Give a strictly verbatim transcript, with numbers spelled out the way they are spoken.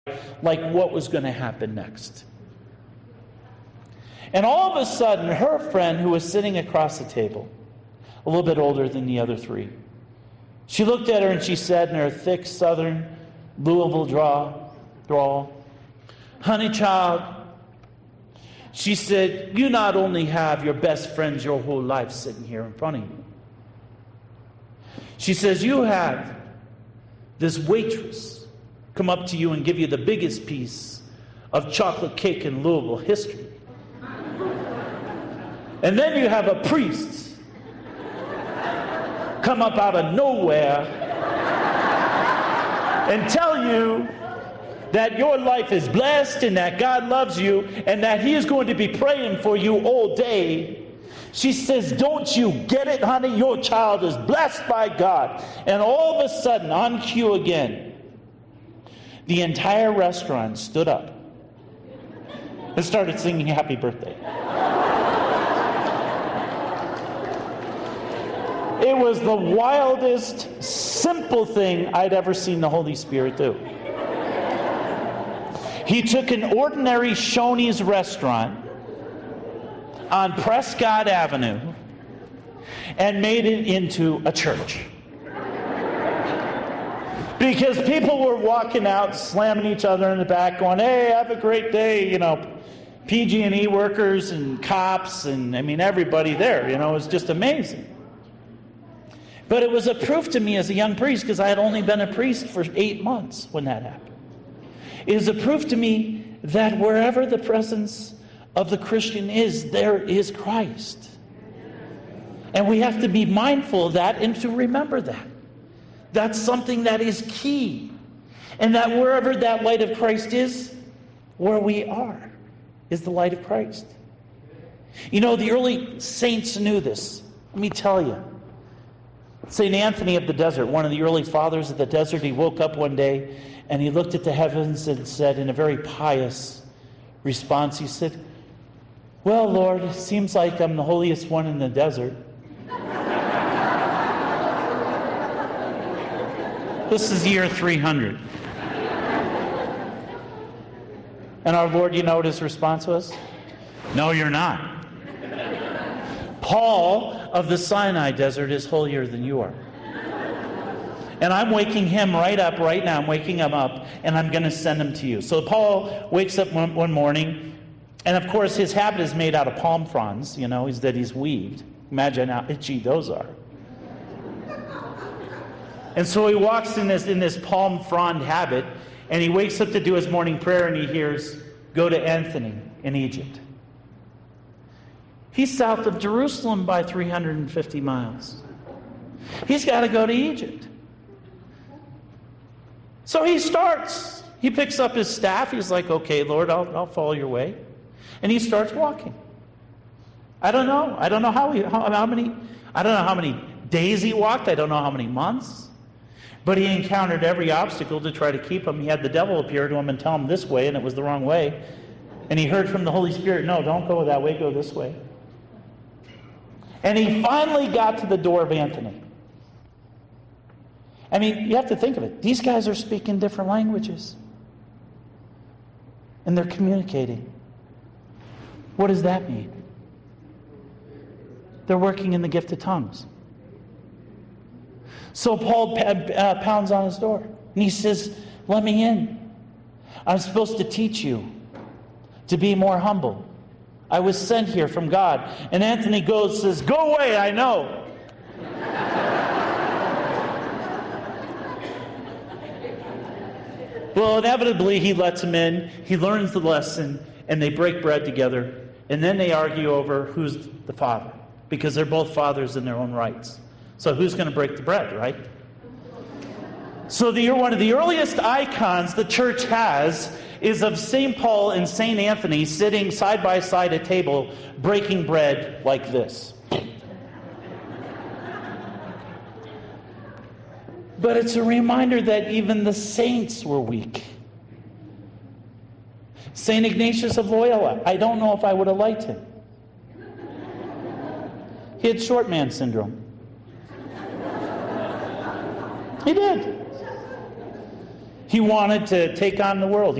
like what was going to happen next. And all of a sudden, her friend, who was sitting across the table, a little bit older than the other three, she looked at her and she said in her thick southern Louisville drawl, drawl, "Honey child," she said, "you not only have your best friends your whole life sitting here in front of you. She says, you have this waitress come up to you and give you the biggest piece of chocolate cake in Louisville history. And then you have a priest come up out of nowhere and tell you that your life is blessed and that God loves you and that He is going to be praying for you all day." She says, "Don't you get it, honey? Your child is blessed by God." And all of a sudden, on cue again, the entire restaurant stood up and started singing "Happy Birthday." It was the wildest, simple thing I'd ever seen the Holy Spirit do. He took an ordinary Shoney's restaurant on Prescott Avenue and made it into a church. Because people were walking out, slamming each other in the back, going, "Hey, have a great day," you know, P G and E workers and cops and, I mean, everybody there, you know, it was just amazing. But it was a proof to me as a young priest, because I had only been a priest for eight months when that happened. It is a proof to me that wherever the presence of the Christian is, there is Christ. And we have to be mindful of that and to remember that. That's something that is key. And that wherever that light of Christ is, where we are, is the light of Christ. You know, the early saints knew this. Let me tell you. Saint Anthony of the Desert, one of the early fathers of the desert, he woke up one day and he looked at the heavens and said, in a very pious response, he said, "Well, Lord, it seems like I'm the holiest one in the desert." This is year three hundred. And our Lord, you know what his response was? "No, you're not. Paul of the Sinai desert is holier than you are. And I'm waking him right up right now. I'm waking him up, and I'm going to send him to you." So Paul wakes up one, one morning, and of course his habit is made out of palm fronds, you know, is that he's weaved. Imagine how itchy those are. And so he walks in this, in this palm frond habit, and he wakes up to do his morning prayer, and he hears, "Go to Anthony in Egypt." He's south of Jerusalem by three hundred fifty miles. He's got to go to Egypt. So he starts. He picks up his staff. He's like, "Okay, Lord, I'll, I'll follow your way." And he starts walking. I don't know. I don't know how, he, how, how many, I don't know how many days he walked. I don't know how many months. But he encountered every obstacle to try to keep him. He had the devil appear to him and tell him this way, and it was the wrong way. And he heard from the Holy Spirit, "No, don't go that way, go this way." And he finally got to the door of Anthony. I mean, you have to think of it. These guys are speaking different languages. And they're communicating. What does that mean? They're working in the gift of tongues. So Paul uh, pounds on his door. And he says, "Let me in. I'm supposed to teach you to be more humble. I was sent here from God." And Anthony goes, says, "Go away, I know." Well, inevitably, he lets him in. He learns the lesson, and they break bread together. And then they argue over who's the father, because they're both fathers in their own rights. So who's going to break the bread, right? So the, one of the earliest icons the church has is of Saint Paul and Saint Anthony sitting side by side at a table, breaking bread like this. But it's a reminder that even the saints were weak. Saint Ignatius of Loyola, I don't know if I would have liked him. He had short man syndrome. He did. He wanted to take on the world.